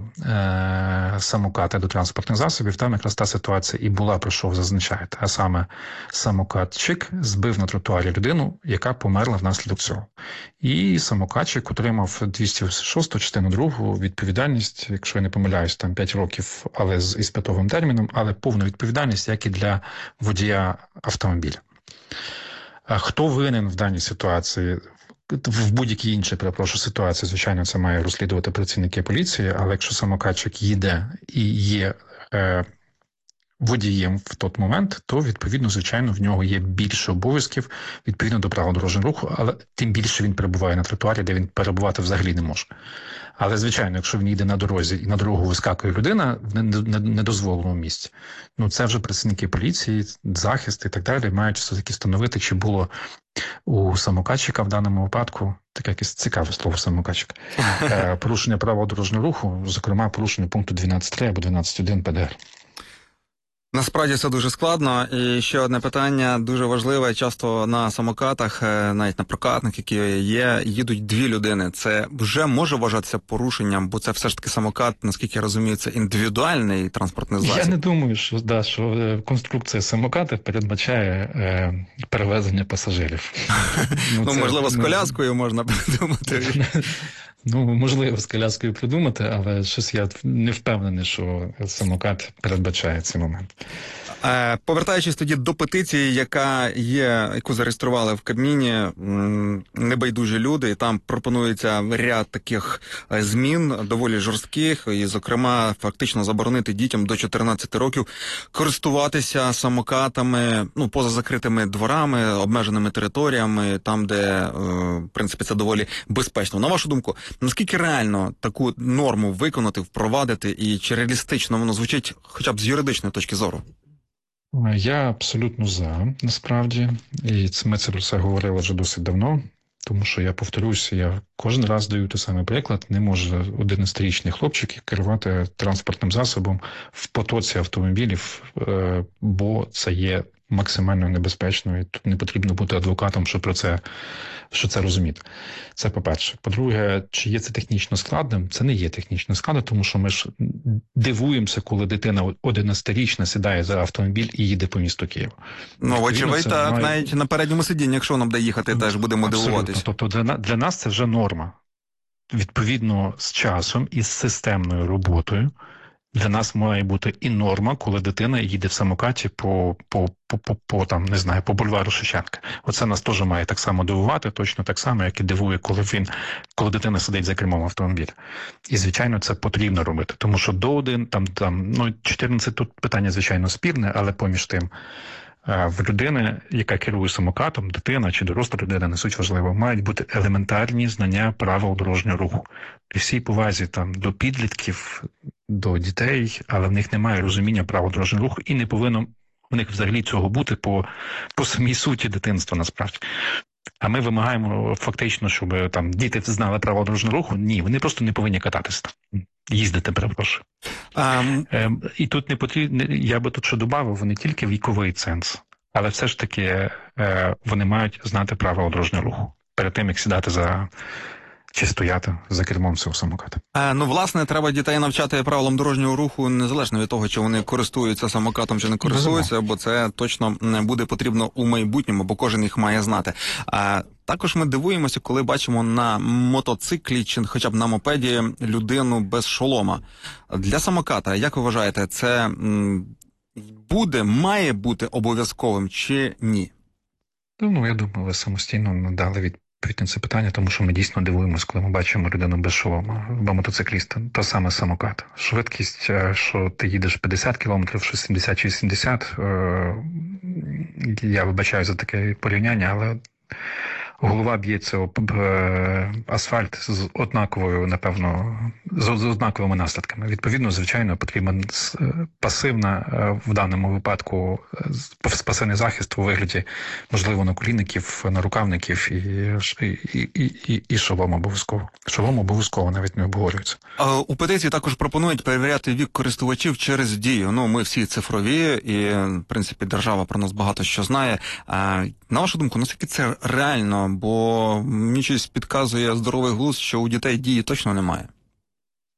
самокати до транспортних засобів, там якраз та ситуація і була, про що ви зазначаєте. А саме самокатчик збив на тротуарі людину, яка померла внаслідок цього. І самокатчик отримав 206 частину 2 відповідальність, якщо я не помиляюсь, там 5 років, але з іспитовим терміном, але повну відповідальність, як і для водія автомобіля. А хто винен в даній ситуації? В будь-якій іншій, перепрошую, ситуації, звичайно, це має розслідувати працівники поліції, але якщо самокатчик їде і є водієм в той момент, то, відповідно, звичайно, в нього є більше обов'язків відповідно до правил дорожнього руху, але тим більше він перебуває на тротуарі, де він перебувати взагалі не може. Але, звичайно, якщо він їде на дорозі і на дорогу вискакує людина в недозволеному місці, ну це вже працівники поліції, захист і так далі мають все-таки встановити, чи було у самокатчика в даному випадку, таке якесь цікаве слово самокатчик, порушення правил дорожнього руху, зокрема порушення пункту 12.3 або 12.1 ПДР. Насправді це дуже складно. І ще одне питання, дуже важливе. Часто на самокатах, навіть на прокатних, які є, їдуть дві людини. Це вже може вважатися порушенням, бо це все ж таки самокат, наскільки я розумію, це індивідуальний транспортний засіб. Я не думаю, що конструкція самоката передбачає перевезення пасажирів. Можливо, з коляскою можна придумати. Можливо, з коляскою придумати, але щось я не впевнений, що самокат передбачає цей момент. Повертаючись тоді до петиції, яку зареєстрували в Кабміні небайдужі люди, і там пропонується ряд таких змін, доволі жорстких, і, зокрема, фактично заборонити дітям до 14 років користуватися самокатами, поза закритими дворами, обмеженими територіями, там, де, в принципі, це доволі безпечно. На вашу думку, наскільки реально таку норму виконати, впровадити, і чи реалістично воно звучить хоча б з юридичної точки зору? Я абсолютно за, насправді, і ми це про це говорили вже досить давно, тому що, я повторюся, я кожен раз даю той самий приклад, не може 11-річний хлопчик керувати транспортним засобом в потоці автомобілів, бо це є максимально небезпечно, і тут не потрібно бути адвокатом, щоб це розуміти. Це по-перше. По-друге, чи є це технічно складним? Це не є технічно складним, тому що ми ж дивуємося, коли дитина 11-річна сідає за автомобіль і їде по місту Києва. Вочевидь, так, навіть на передньому сидінні, якщо нам буде їхати, теж будемо дивуватись. Тобто для нас це вже норма. Відповідно, з часом і з системною роботою для нас має бути і норма, коли дитина їде в самокаті по бульвару Шевченка. Оце нас теж має так само дивувати, точно так само, як і дивує, коли дитина сидить за кермом автомобіля. І, звичайно, це потрібно робити, тому що до 14 тут питання, звичайно, спірне, але поміж тим, в людини, яка керує самокатом, дитина чи доросла людина, не суть важливо, мають бути елементарні знання правил дорожнього руху. При всій повазі до підлітків, до дітей, але в них немає розуміння правил дорожнього руху і не повинно в них взагалі цього бути по самій суті дитинства, насправді. А ми вимагаємо фактично, щоб діти знали правила дорожнього руху. Ні, вони просто не повинні кататися там. Їздити, перепрошую. І тут не потрібно, я би тут що додав, не тільки віковий ценз, але все ж таки вони мають знати правила дорожнього руху перед тим, як сідати чи стояти за кермом цього самоката. Власне, треба дітей навчати правилам дорожнього руху незалежно від того, чи вони користуються самокатом, чи не користуються, бо це точно не буде потрібно у майбутньому, бо кожен їх має знати. Також ми дивуємося, коли бачимо на мотоциклі чи хоча б на мопеді людину без шолома. Для самоката, як ви вважаєте, це має бути обов'язковим чи ні? Я думаю, ви самостійно надали відповідь на це питання, тому що ми дійсно дивуємося, коли ми бачимо людину без шолома, або мотоцикліста, то саме самокат. Швидкість, що ти їдеш 50 кілометрів, що 70 чи 80, я вибачаю за таке порівняння, але голова б'ється об асфальт з однаковими наслідками. Відповідно, звичайно, потрібен в даному випадку пасивний захист у вигляді, можливо, наколінників, нарукавників і шолом обов'язково. Шолом обов'язково навіть не обговорюється. У петиції також пропонують перевіряти вік користувачів через дію. Ми всі цифрові і, в принципі, держава про нас багато що знає. На вашу думку, наскільки це реально? Бо мені щось підказує здоровий глузд, що у дітей дії точно немає.